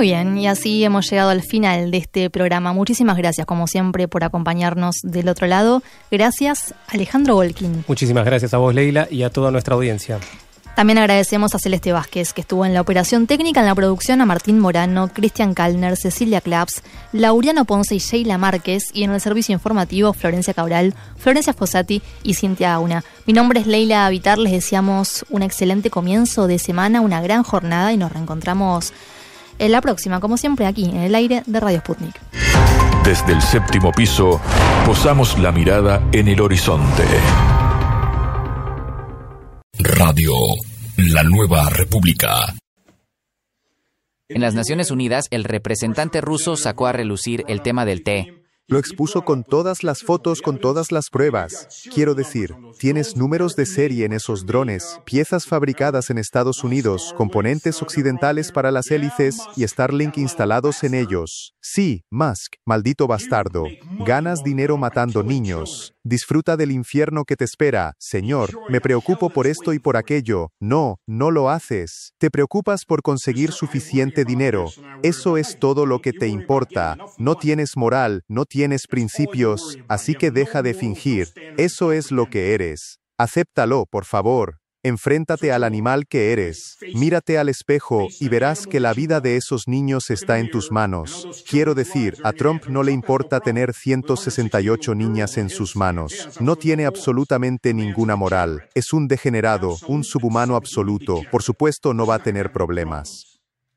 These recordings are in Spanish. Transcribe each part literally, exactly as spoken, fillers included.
Muy bien, y así hemos llegado al final de este programa. Muchísimas gracias, como siempre, por acompañarnos del otro lado. Gracias, Alejandro Volkin. Muchísimas gracias a vos, Leila, y a toda nuestra audiencia. También agradecemos a Celeste Vázquez, que estuvo en la operación técnica, en la producción, a Martín Morano, Cristian Kallner, Cecilia Claps, Laureano Ponce y Sheila Márquez, y en el servicio informativo, Florencia Cabral, Florencia Fossati y Cintia Auna. Mi nombre es Leila Vitar, les deseamos un excelente comienzo de semana, una gran jornada, y nos reencontramos en la próxima, como siempre, aquí en el aire de Radio Sputnik. Desde el séptimo piso, posamos la mirada en el horizonte. Radio La Nueva República. En las Naciones Unidas, el representante ruso sacó a relucir el tema del té. Lo expuso con todas las fotos, con todas las pruebas. Quiero decir, tienes números de serie en esos drones, piezas fabricadas en Estados Unidos, componentes occidentales para las hélices y Starlink instalados en ellos. Sí, Musk, maldito bastardo. Ganas dinero matando niños. Disfruta del infierno que te espera. Señor, me preocupo por esto y por aquello. No, no lo haces. Te preocupas por conseguir suficiente dinero. Eso es todo lo que te importa. No tienes moral, no tienes principios, así que deja de fingir. Eso es lo que eres. Acéptalo, por favor. Enfréntate al animal que eres. Mírate al espejo y verás que la vida de esos niños está en tus manos. Quiero decir, a Trump no le importa tener ciento sesenta y ocho niñas en sus manos. No tiene absolutamente ninguna moral. Es un degenerado, un subhumano absoluto. Por supuesto, no va a tener problemas.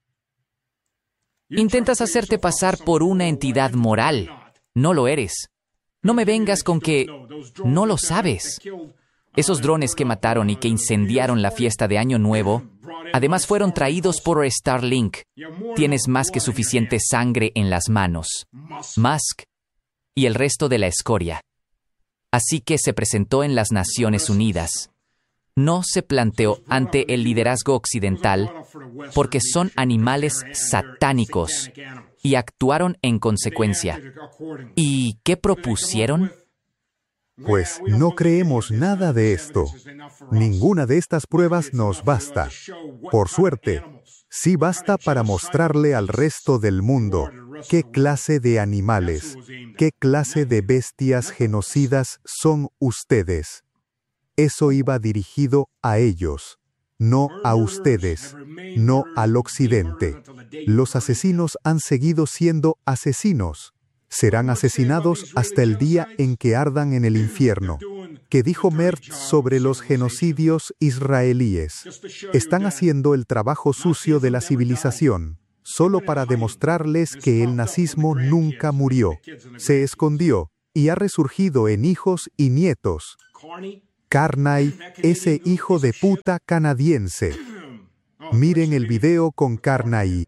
Intentas hacerte pasar por una entidad moral. No lo eres. No me vengas con que no lo sabes. Esos drones que mataron y que incendiaron la fiesta de Año Nuevo, además fueron traídos por Starlink. Tienes más que suficiente sangre en las manos. Musk y el resto de la escoria. Así que se presentó en las Naciones Unidas. No se planteó ante el liderazgo occidental porque son animales satánicos y actuaron en consecuencia. ¿Y qué propusieron? Pues no creemos nada de esto. Ninguna de estas pruebas nos basta. Por suerte, sí basta para mostrarle al resto del mundo qué clase de animales, qué clase de bestias genocidas son ustedes. Eso iba dirigido a ellos, no a ustedes, no al occidente. Los asesinos han seguido siendo asesinos. Serán asesinados hasta el día en que ardan en el infierno. ¿Qué dijo Merz sobre los genocidios israelíes? Están haciendo el trabajo sucio de la civilización, solo para demostrarles que el nazismo nunca murió. Se escondió y ha resurgido en hijos y nietos. Carney, ese hijo de puta canadiense. Miren el video con Carney.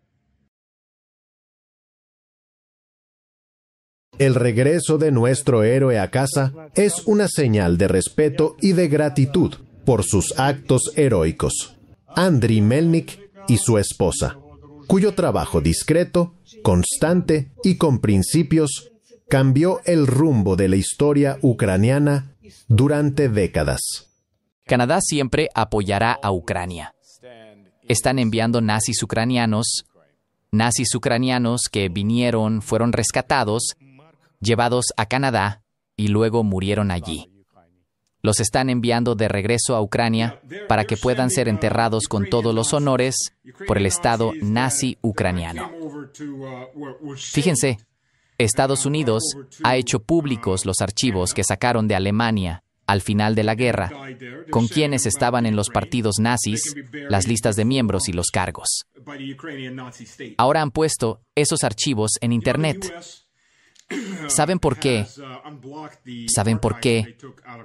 El regreso de nuestro héroe a casa es una señal de respeto y de gratitud por sus actos heroicos. Andriy Melnik y su esposa, cuyo trabajo discreto, constante y con principios cambió el rumbo de la historia ucraniana durante décadas. Canadá siempre apoyará a Ucrania. Están enviando nazis ucranianos, nazis ucranianos que vinieron, fueron rescatados, llevados a Canadá y luego murieron allí. Los están enviando de regreso a Ucrania para que puedan ser enterrados con todos los honores por el Estado nazi ucraniano. Fíjense, Estados Unidos ha hecho públicos los archivos que sacaron de Alemania al final de la guerra, con quienes estaban en los partidos nazis, las listas de miembros y los cargos. Ahora han puesto esos archivos en Internet. ¿Saben por qué? ¿Saben por qué?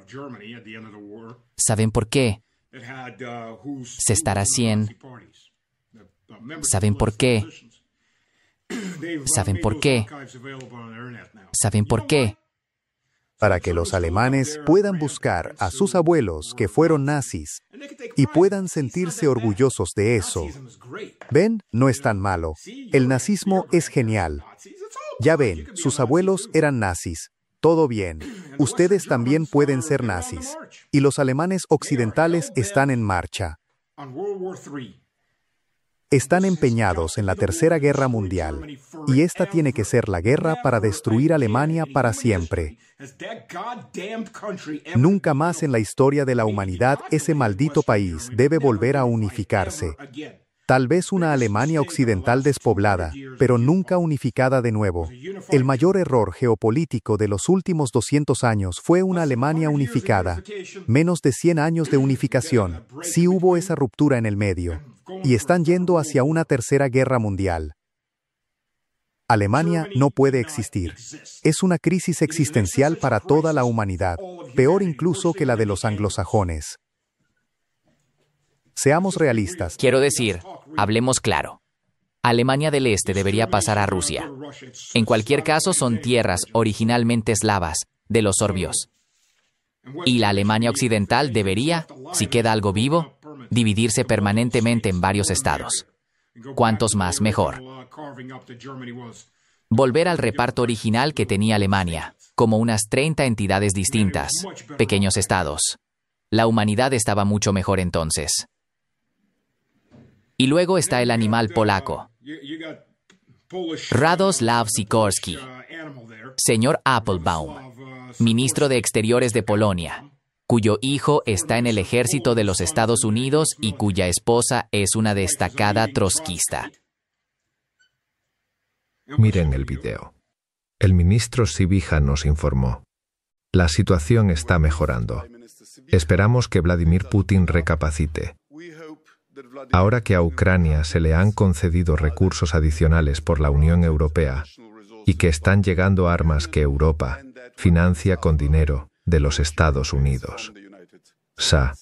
¿Saben por qué? Cestar a cien. ¿Saben por qué? ¿Saben por qué? ¿Saben por qué? Para que los alemanes puedan buscar a sus abuelos que fueron nazis y puedan sentirse orgullosos de eso. ¿Ven? No es tan malo. El nazismo es genial. Ya ven, sus abuelos eran nazis. Todo bien. Ustedes también pueden ser nazis. Y los alemanes occidentales están en marcha. Están empeñados en la Tercera Guerra Mundial, y esta tiene que ser la guerra para destruir Alemania para siempre. Nunca más en la historia de la humanidad ese maldito país debe volver a unificarse. Tal vez una Alemania occidental despoblada, pero nunca unificada de nuevo. El mayor error geopolítico de los últimos doscientos años fue una Alemania unificada. Menos de cien años de unificación, sí hubo esa ruptura en el medio. Y están yendo hacia una tercera guerra mundial. Alemania no puede existir. Es una crisis existencial para toda la humanidad, peor incluso que la de los anglosajones. Seamos realistas. Quiero decir, hablemos claro. Alemania del Este debería pasar a Rusia. En cualquier caso, son tierras originalmente eslavas, de los sorbios. Y la Alemania Occidental debería, si queda algo vivo, dividirse permanentemente en varios estados. Cuantos más, mejor. Volver al reparto original que tenía Alemania, como unas treinta entidades distintas, pequeños estados. La humanidad estaba mucho mejor entonces. Y luego está el animal polaco. Radoslav Sikorski, señor Applebaum, ministro de Exteriores de Polonia, cuyo hijo está en el ejército de los Estados Unidos y cuya esposa es una destacada trotskista. Miren el video. El ministro Sibija nos informó. La situación está mejorando. Esperamos que Vladimir Putin recapacite. Ahora que a Ucrania se le han concedido recursos adicionales por la Unión Europea y que están llegando armas que Europa financia con dinero de los Estados Unidos. Sa.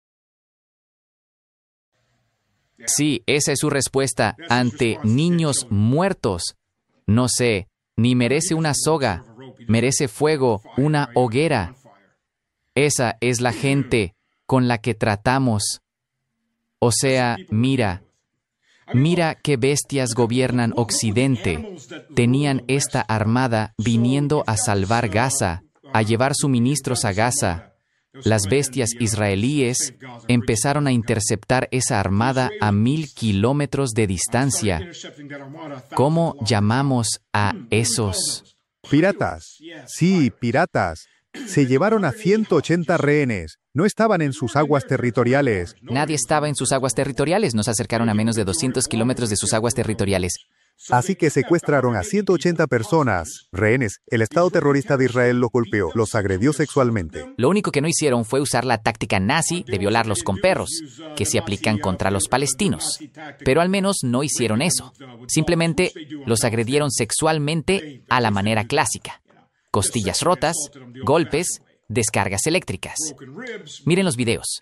Sí, esa es su respuesta ante niños muertos. No sé, ni merece una soga, merece fuego, una hoguera. Esa es la gente con la que tratamos. O sea, mira, mira qué bestias gobiernan Occidente. Tenían esta armada viniendo a salvar Gaza, a llevar suministros a Gaza. Las bestias israelíes empezaron a interceptar esa armada a mil kilómetros de distancia. ¿Cómo llamamos a esos? Piratas. Sí, piratas. Se llevaron a ciento ochenta rehenes. No estaban en sus aguas territoriales. Nadie estaba en sus aguas territoriales. Nos acercaron a menos de doscientos kilómetros de sus aguas territoriales. Así que secuestraron a ciento ochenta personas, rehenes. El Estado terrorista de Israel los golpeó, los agredió sexualmente. Lo único que no hicieron fue usar la táctica nazi de violarlos con perros, que se aplican contra los palestinos. Pero al menos no hicieron eso. Simplemente los agredieron sexualmente a la manera clásica. Costillas rotas, golpes, descargas eléctricas. Miren los videos.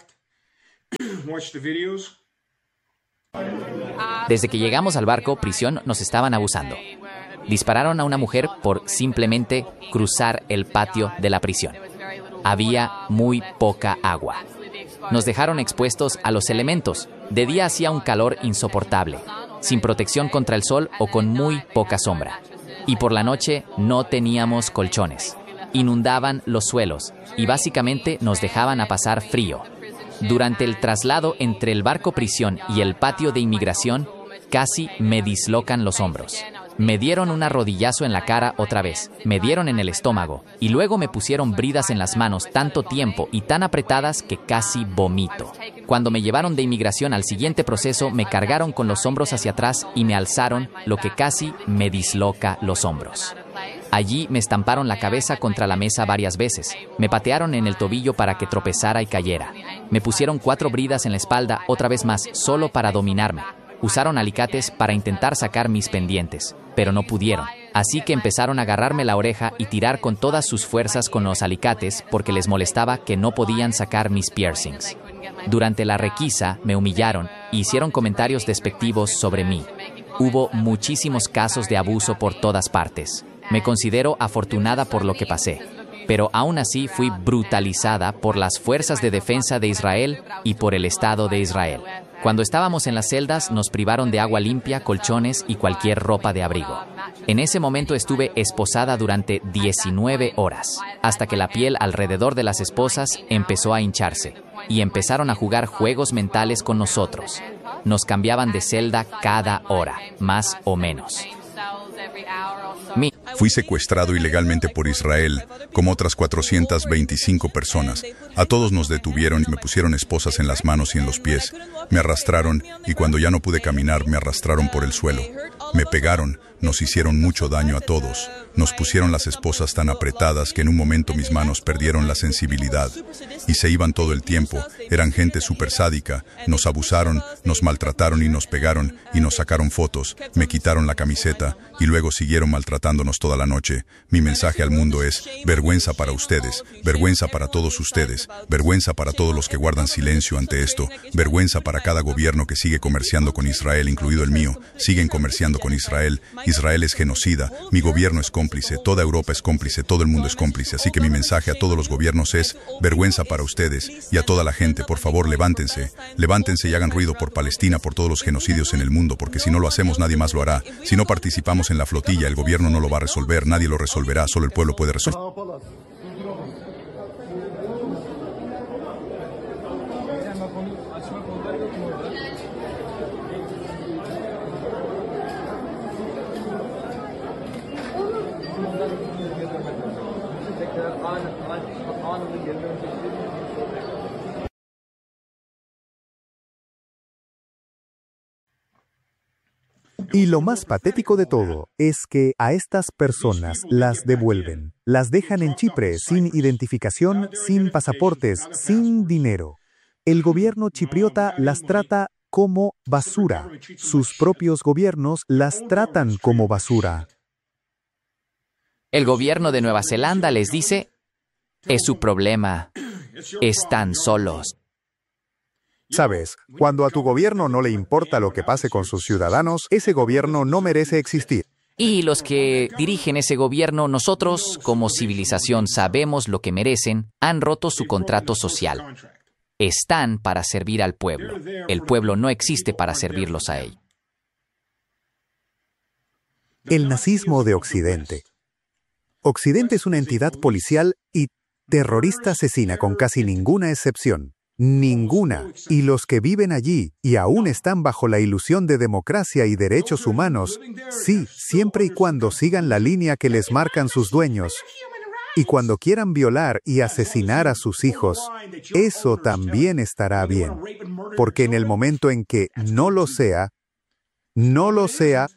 Desde que llegamos al barco prisión nos estaban abusando. Dispararon a una mujer por simplemente cruzar el patio de la prisión. Había muy poca agua. Nos dejaron expuestos a los elementos. De día hacía un calor insoportable, sin protección contra el sol o con muy poca sombra. Y por la noche no teníamos colchones. Inundaban los suelos y básicamente nos dejaban a pasar frío. Durante el traslado entre el barco prisión y el patio de inmigración, casi me dislocan los hombros. Me dieron un arrodillazo en la cara otra vez, me dieron en el estómago y luego me pusieron bridas en las manos tanto tiempo y tan apretadas que casi vomito. Cuando me llevaron de inmigración al siguiente proceso, me cargaron con los hombros hacia atrás y me alzaron, lo que casi me disloca los hombros. Allí me estamparon la cabeza contra la mesa varias veces. Me patearon en el tobillo para que tropezara y cayera. Me pusieron cuatro bridas en la espalda otra vez más, solo para dominarme. Usaron alicates para intentar sacar mis pendientes, pero no pudieron. Así que empezaron a agarrarme la oreja y tirar con todas sus fuerzas con los alicates porque les molestaba que no podían sacar mis piercings. Durante la requisa me humillaron e hicieron comentarios despectivos sobre mí. Hubo muchísimos casos de abuso por todas partes. Me considero afortunada por lo que pasé, pero aún así fui brutalizada por las fuerzas de defensa de Israel y por el Estado de Israel. Cuando estábamos en las celdas, nos privaron de agua limpia, colchones y cualquier ropa de abrigo. En ese momento estuve esposada durante diecinueve horas, hasta que la piel alrededor de las esposas empezó a hincharse, y empezaron a jugar juegos mentales con nosotros. Nos cambiaban de celda cada hora, más o menos. Mi- Fui secuestrado ilegalmente por Israel, como otras cuatrocientas veinticinco personas. A todos nos detuvieron y me pusieron esposas en las manos y en los pies. Me arrastraron y cuando ya no pude caminar me arrastraron por el suelo. Me pegaron, nos hicieron mucho daño a todos. Nos pusieron las esposas tan apretadas que en un momento mis manos perdieron la sensibilidad. Y se iban todo el tiempo. Eran gente súper sádica. Nos abusaron, nos maltrataron y nos pegaron y nos sacaron fotos. Me quitaron la camiseta y luego siguieron maltratándonos toda la noche. Mi mensaje al mundo es: vergüenza para ustedes, vergüenza para todos ustedes, vergüenza para todos los que guardan silencio ante esto, vergüenza para cada gobierno que sigue comerciando con Israel, incluido el mío. Siguen comerciando con Israel. Israel es genocida, mi gobierno es cómplice, toda Europa es cómplice, todo el mundo es cómplice. Así que mi mensaje a todos los gobiernos es: vergüenza para ustedes. Y a toda la gente, por favor, levántense, levántense y hagan ruido por Palestina, por todos los genocidios en el mundo, porque si no lo hacemos nadie más lo hará. Si no participamos en la flotilla, el gobierno no lo va a resolver, nadie lo resolverá, solo el pueblo puede resolver. Y lo más patético de todo es que a estas personas las devuelven. Las dejan en Chipre sin identificación, sin pasaportes, sin dinero. El gobierno chipriota las trata como basura. Sus propios gobiernos las tratan como basura. El gobierno de Nueva Zelanda les dice: es su problema. Están solos. Sabes, cuando a tu gobierno no le importa lo que pase con sus ciudadanos, ese gobierno no merece existir. Y los que dirigen ese gobierno, nosotros, como civilización, sabemos lo que merecen, han roto su contrato social. Están para servir al pueblo. El pueblo no existe para servirlos a ellos. El nazismo de Occidente. Occidente es una entidad policial y terrorista asesina con casi ninguna excepción. Ninguna. Y los que viven allí y aún están bajo la ilusión de democracia y derechos humanos, sí, siempre y cuando sigan la línea que les marcan sus dueños. Y cuando quieran violar y asesinar a sus hijos, eso también estará bien. Porque en el momento en que no lo sea, no lo sea,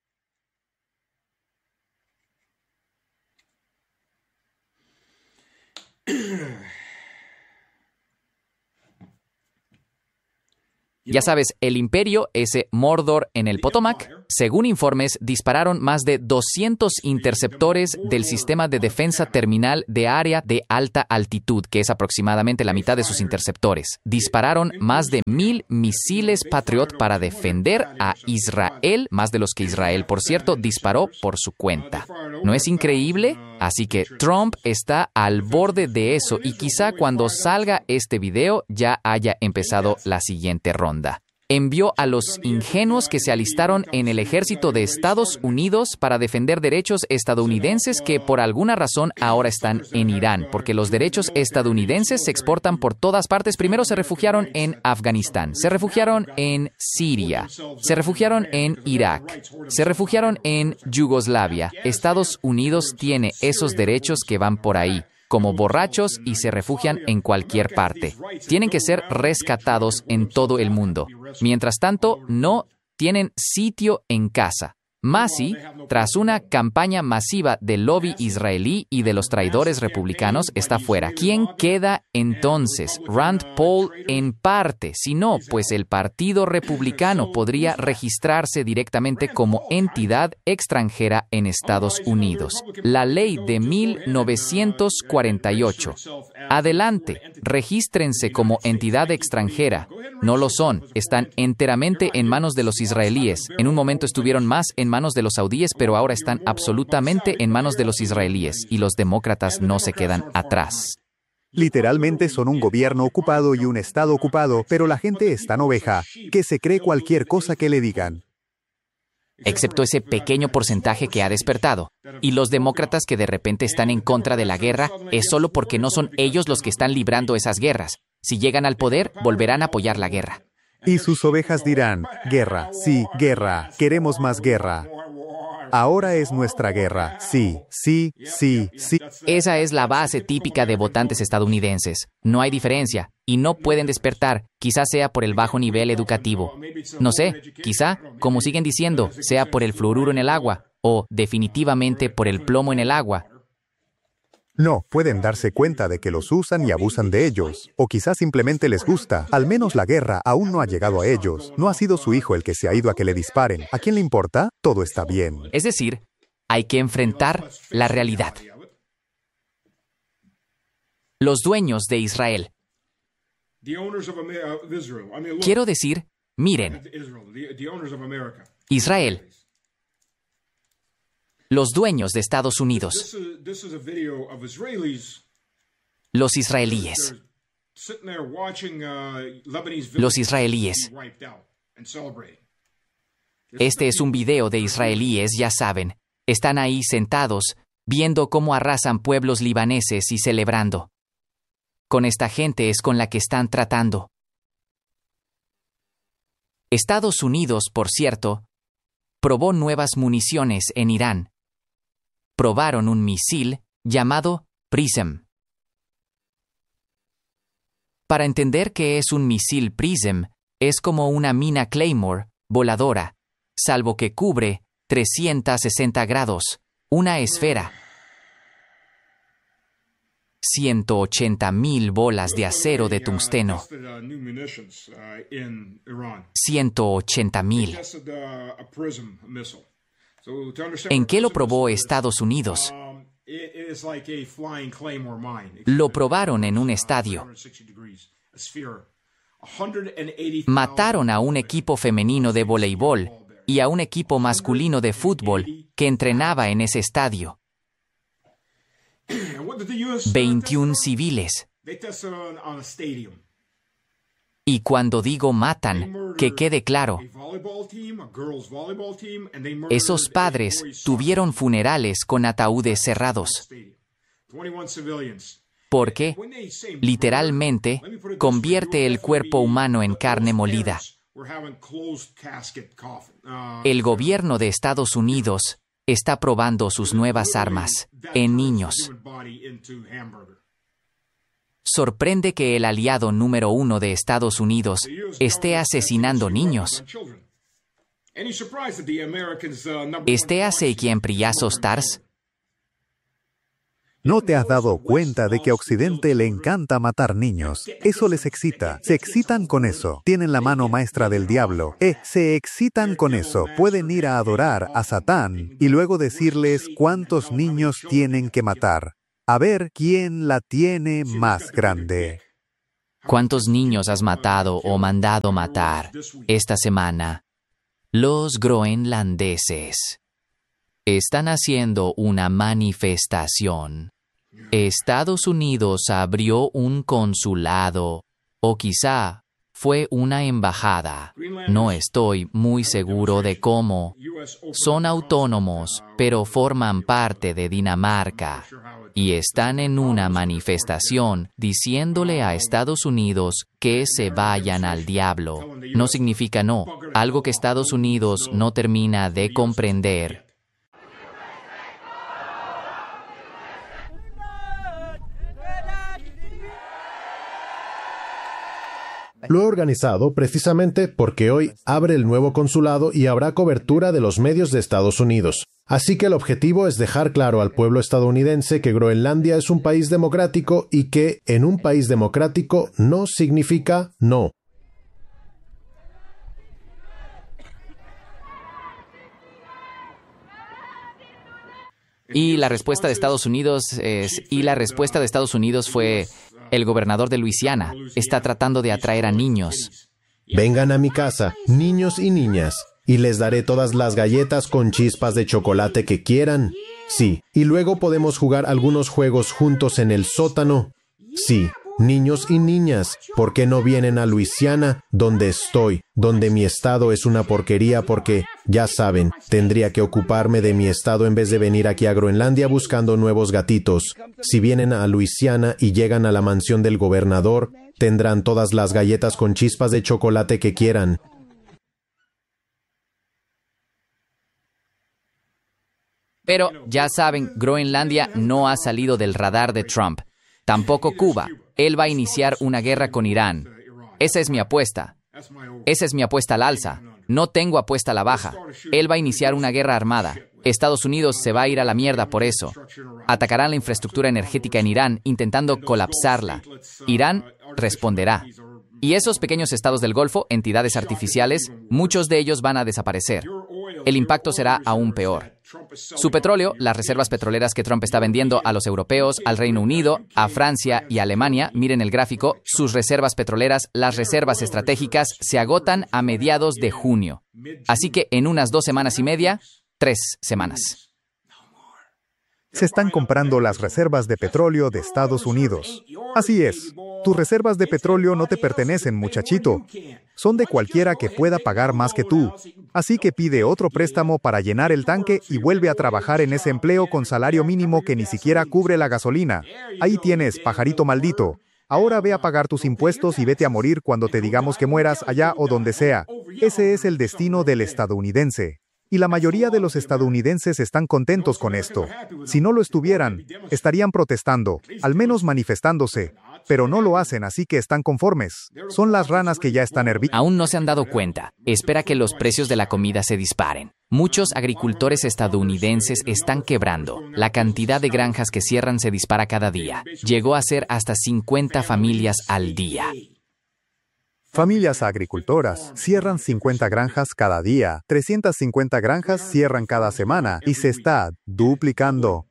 Ya sabes, el imperio, ese Mordor en el Potomac, según informes, dispararon más de doscientos interceptores del sistema de defensa terminal de área de alta altitud, que es aproximadamente la mitad de sus interceptores. Dispararon más de mil misiles Patriot para defender a Israel, más de los que Israel, por cierto, disparó por su cuenta. ¿No es increíble? Así que Trump está al borde de eso y quizá cuando salga este video ya haya empezado la siguiente ronda. Envió a los ingenuos que se alistaron en el ejército de Estados Unidos para defender derechos estadounidenses que por alguna razón ahora están en Irán, porque los derechos estadounidenses se exportan por todas partes. Primero se refugiaron en Afganistán, se refugiaron en Siria, se refugiaron en Irak, se refugiaron en Yugoslavia. Estados Unidos tiene esos derechos que van por ahí, como borrachos, y se refugian en cualquier parte. Tienen que ser rescatados en todo el mundo. Mientras tanto, no tienen sitio en casa. Massie, tras una campaña masiva del lobby israelí y de los traidores republicanos, está fuera. ¿Quién queda entonces? Rand Paul en parte. Si no, pues el Partido Republicano podría registrarse directamente como entidad extranjera en Estados Unidos. La ley de mil novecientos cuarenta y ocho. Adelante, regístrense como entidad extranjera. No lo son, están enteramente en manos de los israelíes. En un momento estuvieron más en manos de los saudíes, pero ahora están absolutamente en manos de los israelíes, y los demócratas no se quedan atrás. Literalmente son un gobierno ocupado y un estado ocupado, pero la gente es tan oveja que se cree cualquier cosa que le digan. Excepto ese pequeño porcentaje que ha despertado. Y los demócratas que de repente están en contra de la guerra es solo porque no son ellos los que están librando esas guerras. Si llegan al poder, volverán a apoyar la guerra. Y sus ovejas dirán, guerra, sí, guerra, queremos más guerra. Ahora es nuestra guerra, sí, sí, sí, sí. Esa es la base típica de votantes estadounidenses. No hay diferencia, y no pueden despertar, quizás sea por el bajo nivel educativo. No sé, quizá, como siguen diciendo, sea por el fluoruro en el agua, o definitivamente por el plomo en el agua. No, pueden darse cuenta de que los usan y abusan de ellos. O quizás simplemente les gusta. Al menos la guerra aún no ha llegado a ellos. No ha sido su hijo el que se ha ido a que le disparen. ¿A quién le importa? Todo está bien. Es decir, hay que enfrentar la realidad. Los dueños de Israel. Quiero decir, miren, Israel. Los dueños de Estados Unidos. Los israelíes. Los israelíes. Este es un video de israelíes, ya saben. Están ahí sentados, viendo cómo arrasan pueblos libaneses y celebrando. Con esta gente es con la que están tratando. Estados Unidos, por cierto, probó nuevas municiones en Irán. Probaron un misil llamado PRISM. Para entender qué es un misil PRISM, es como una mina Claymore voladora, salvo que cubre trescientos sesenta grados, una esfera. ciento ochenta mil bolas de acero de tungsteno. ciento ochenta mil. ¿En qué lo probó Estados Unidos? Lo probaron en un estadio. Mataron a un equipo femenino de voleibol y a un equipo masculino de fútbol que entrenaba en ese estadio. veintiún civiles. Y cuando digo matan, que quede claro, esos padres tuvieron funerales con ataúdes cerrados. Porque, literalmente, convierte el cuerpo humano en carne molida. El gobierno de Estados Unidos está probando sus nuevas armas en niños. Sorprende que el aliado número uno de Estados Unidos esté asesinando niños. ¿Este hace quien priazos tars? ¿No te has dado cuenta de que a Occidente le encanta matar niños? Eso les excita. Se excitan con eso. Tienen la mano maestra del diablo. Eh, se excitan con eso. Pueden ir a adorar a Satán y luego decirles cuántos niños tienen que matar. A ver quién la tiene más grande. ¿Cuántos niños has matado o mandado matar esta semana? Los groenlandeses están haciendo una manifestación. Estados Unidos abrió un consulado, o quizá fue una embajada. No estoy muy seguro de cómo. Son autónomos, pero forman parte de Dinamarca. Y están en una manifestación diciéndole a Estados Unidos que se vayan al diablo. No significa no, algo que Estados Unidos no termina de comprender. Lo he organizado precisamente porque hoy abre el nuevo consulado y habrá cobertura de los medios de Estados Unidos. Así que el objetivo es dejar claro al pueblo estadounidense que Groenlandia es un país democrático y que en un país democrático no significa no. Y la respuesta de Estados Unidos es, y la respuesta de Estados Unidos fue: el gobernador de Luisiana está tratando de atraer a niños. Vengan a mi casa, niños y niñas, y les daré todas las galletas con chispas de chocolate que quieran. Sí, y luego podemos jugar algunos juegos juntos en el sótano. Sí, Niños y niñas, ¿por qué no vienen a Luisiana, donde estoy, donde mi estado es una porquería? Porque, ya saben, tendría que ocuparme de mi estado en vez de venir aquí a Groenlandia buscando nuevos gatitos. Si vienen a Luisiana y llegan a la mansión del gobernador, tendrán todas las galletas con chispas de chocolate que quieran. Pero, ya saben, Groenlandia no ha salido del radar de Trump. Tampoco Cuba. Él va a iniciar una guerra con Irán. Esa es mi apuesta. Esa es mi apuesta al alza. No tengo apuesta a la baja. Él va a iniciar una guerra armada. Estados Unidos se va a ir a la mierda por eso. Atacarán la infraestructura energética en Irán, intentando colapsarla. Irán responderá. Y esos pequeños estados del Golfo, entidades artificiales, muchos de ellos van a desaparecer. El impacto será aún peor. Su petróleo, las reservas petroleras que Trump está vendiendo a los europeos, al Reino Unido, a Francia y a Alemania, miren el gráfico, sus reservas petroleras, las reservas estratégicas, se agotan a mediados de junio. Así que en unas dos semanas y media, tres semanas. Se están comprando las reservas de petróleo de Estados Unidos. Así es. Tus reservas de petróleo no te pertenecen, muchachito. Son de cualquiera que pueda pagar más que tú. Así que pide otro préstamo para llenar el tanque y vuelve a trabajar en ese empleo con salario mínimo que ni siquiera cubre la gasolina. Ahí tienes, pajarito maldito. Ahora ve a pagar tus impuestos y vete a morir cuando te digamos que mueras allá o donde sea. Ese es el destino del estadounidense. Y la mayoría de los estadounidenses están contentos con esto. Si no lo estuvieran, estarían protestando, al menos manifestándose. Pero no lo hacen, así que están conformes. Son las ranas que ya están hervidas. Aún no se han dado cuenta. Espera que los precios de la comida se disparen. Muchos agricultores estadounidenses están quebrando. La cantidad de granjas que cierran se dispara cada día. Llegó a ser hasta cincuenta familias al día. Familias agricultoras cierran cincuenta granjas cada día. trescientas cincuenta granjas cierran cada semana y se está duplicando.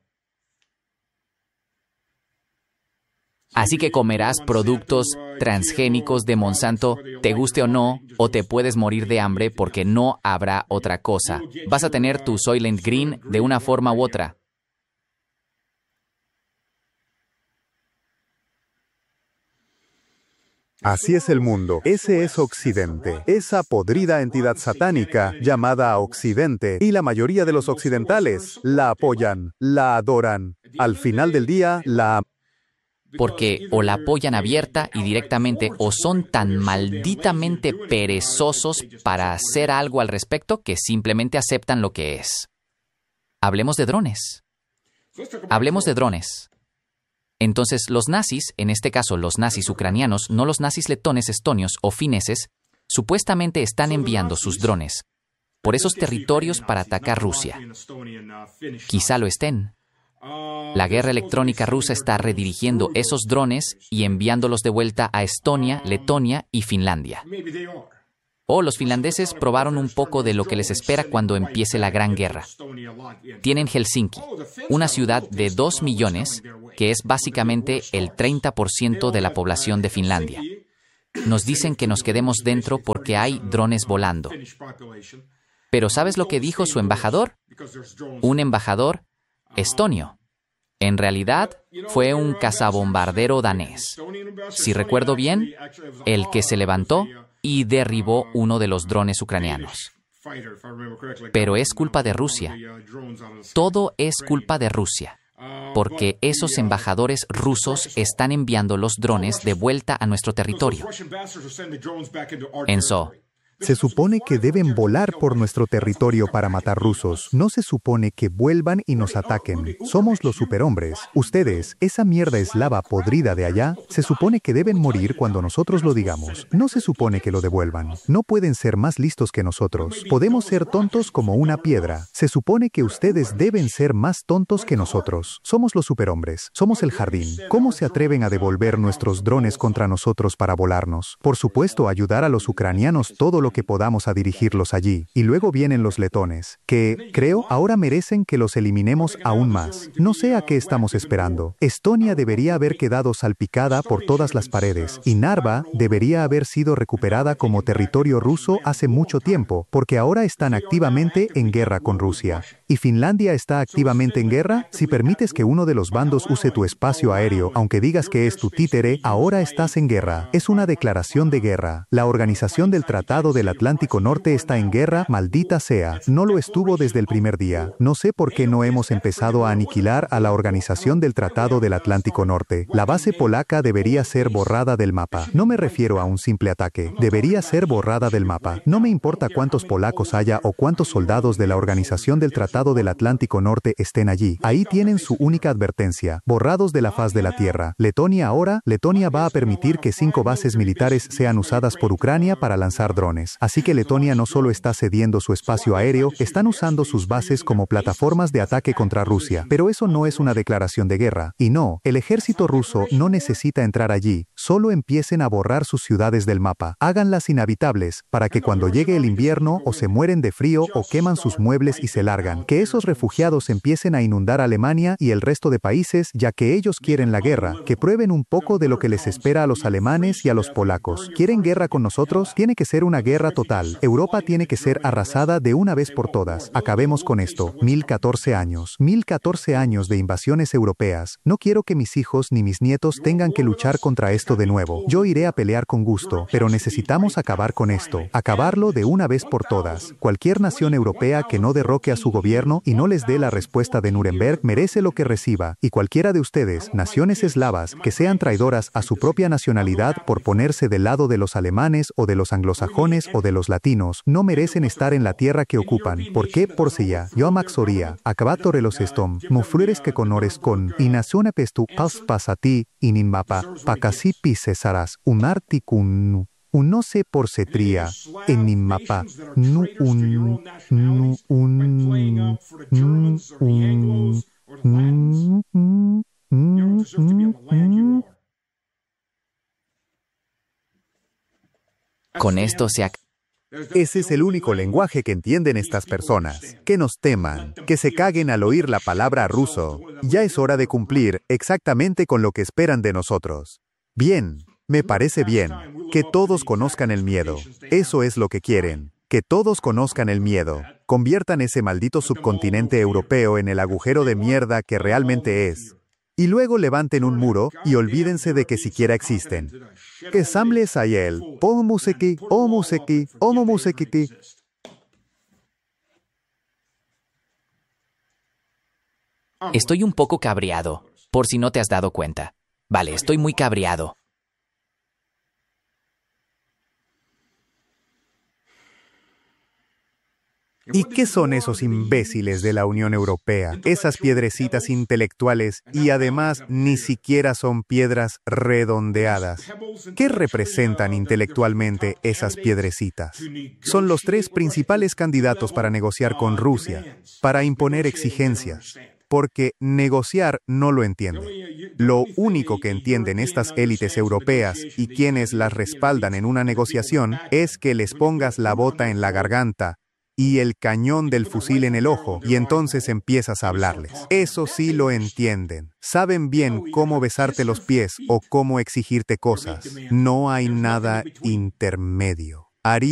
Así que comerás productos transgénicos de Monsanto, te guste o no, o te puedes morir de hambre porque no habrá otra cosa. Vas a tener tu Soylent Green de una forma u otra. Así es el mundo. Ese es Occidente. Esa podrida entidad satánica llamada Occidente. Y la mayoría de los occidentales la apoyan, la adoran. Al final del día, la aman. Porque o la apoyan abierta y directamente o son tan malditamente perezosos para hacer algo al respecto que simplemente aceptan lo que es. Hablemos de drones. Hablemos de drones. Entonces, los nazis, en este caso los nazis ucranianos, no los nazis letones, estonios o fineses, supuestamente están enviando sus drones por esos territorios para atacar Rusia. Quizá lo estén. La guerra electrónica rusa está redirigiendo esos drones y enviándolos de vuelta a Estonia, Letonia y Finlandia. O los finlandeses probaron un poco de lo que les espera cuando empiece la Gran Guerra. Tienen Helsinki, una ciudad de dos millones, que es básicamente el treinta por ciento de la población de Finlandia. Nos dicen que nos quedemos dentro porque hay drones volando. Pero ¿sabes lo que dijo su embajador? Un embajador estonio. En realidad, fue un cazabombardero danés. Si recuerdo bien, el que se levantó y derribó uno de los drones ucranianos. Pero es culpa de Rusia. Todo es culpa de Rusia. Porque esos embajadores rusos están enviando los drones de vuelta a nuestro territorio. Enzo. Se supone que deben volar por nuestro territorio para matar rusos. No se supone que vuelvan y nos ataquen. Somos los superhombres. Ustedes, esa mierda eslava podrida de allá, se supone que deben morir cuando nosotros lo digamos. No se supone que lo devuelvan. No pueden ser más listos que nosotros. Podemos ser tontos como una piedra. Se supone que ustedes deben ser más tontos que nosotros. Somos los superhombres. Somos el jardín. ¿Cómo se atreven a devolver nuestros drones contra nosotros para volarnos? Por supuesto, ayudar a los ucranianos todo lo que podamos a dirigirlos allí. Y luego vienen los letones, que, creo, ahora merecen que los eliminemos aún más. No sé a qué estamos esperando. Estonia debería haber quedado salpicada por todas las paredes, y Narva debería haber sido recuperada como territorio ruso hace mucho tiempo, porque ahora están activamente en guerra con Rusia. ¿Y Finlandia está activamente en guerra? Si permites que uno de los bandos use tu espacio aéreo, aunque digas que es tu títere, ahora estás en guerra. Es una declaración de guerra. La Organización del Tratado del Atlántico Norte está en guerra, maldita sea. No lo estuvo desde el primer día. No sé por qué no hemos empezado a aniquilar a la Organización del Tratado del Atlántico Norte. La base polaca debería ser borrada del mapa. No me refiero a un simple ataque. Debería ser borrada del mapa. No me importa cuántos polacos haya o cuántos soldados de la Organización del Tratado del Atlántico Norte estén allí. Ahí tienen su única advertencia. Borrados de la faz de la tierra. Letonia ahora, Letonia va a permitir que cinco bases militares sean usadas por Ucrania para lanzar drones. Así que Letonia no solo está cediendo su espacio aéreo, están usando sus bases como plataformas de ataque contra Rusia. Pero eso no es una declaración de guerra. Y no, el ejército ruso no necesita entrar allí. Solo empiecen a borrar sus ciudades del mapa. Háganlas inhabitables, para que cuando llegue el invierno o se mueren de frío o queman sus muebles y se largan. Que esos refugiados empiecen a inundar Alemania y el resto de países, ya que ellos quieren la guerra. Que prueben un poco de lo que les espera a los alemanes y a los polacos. ¿Quieren guerra con nosotros? Tiene que ser una guerra total. Europa tiene que ser arrasada de una vez por todas. Acabemos con esto. mil catorce años. mil catorce años de invasiones europeas. No quiero que mis hijos ni mis nietos tengan que luchar contra esto de nuevo. Yo iré a pelear con gusto, pero necesitamos acabar con esto. Acabarlo de una vez por todas. Cualquier nación europea que no derroque a su gobierno y no les dé la respuesta de Nuremberg merece lo que reciba. Y cualquiera de ustedes, naciones eslavas, que sean traidoras a su propia nacionalidad por ponerse del lado de los alemanes o de los anglosajones o de los latinos, no merecen estar en la tierra que ocupan. ¿Por qué? Por si ya. Yo amaxoría, acabatore los estom, muflueres que conores con, y nacione pestu, pas pasati, inin mapa, pacasi pisesarás, un articun. Un no sé por cetría, en mi mapa, nu un, nu un, nu un, Con esto se acaba. Ese es el único lenguaje que entienden estas personas. Que nos teman, que se caguen al oír la palabra ruso. Ya es hora de cumplir exactamente con lo que esperan de nosotros. Bien. Me parece bien. Que todos conozcan el miedo. Eso es lo que quieren. Que todos conozcan el miedo. Conviertan ese maldito subcontinente europeo en el agujero de mierda que realmente es. Y luego levanten un muro y olvídense de que siquiera existen. Que samle sayel, o museki, o museki, o musekiti. Estoy un poco cabreado, por si no te has dado cuenta. Vale, estoy muy cabreado. ¿Y qué son esos imbéciles de la Unión Europea? Esas piedrecitas intelectuales y además ni siquiera son piedras redondeadas. ¿Qué representan intelectualmente esas piedrecitas? Son los tres principales candidatos para negociar con Rusia, para imponer exigencias. Porque negociar no lo entiende. Lo único que entienden estas élites europeas y quienes las respaldan en una negociación es que les pongas la bota en la garganta y el cañón del fusil en el ojo, y entonces empiezas a hablarles. Eso sí lo entienden. Saben bien cómo besarte los pies o cómo exigirte cosas. No hay nada intermedio. Haría